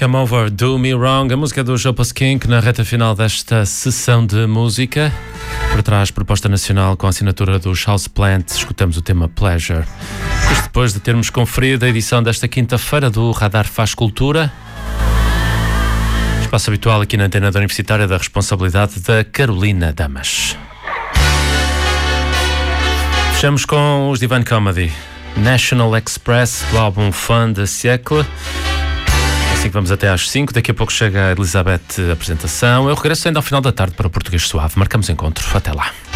Come Over, Do Me Wrong, a música do Jopus King na reta final desta sessão de música. Por trás, proposta nacional com a assinatura dos Houseplant, escutamos o tema Pleasure. Isto depois de termos conferido a edição desta quinta-feira do Radar Faz Cultura. Espaço habitual aqui na antena da Universitária, da responsabilidade da Carolina Damas. Fechamos com os Divine Comedy, National Express, do álbum Fin de Siècle. Assim que vamos até às 5, daqui a pouco chega a Elizabeth, a apresentação. Eu regresso ainda ao final da tarde para o Português Suave. Marcamos encontro. Até lá.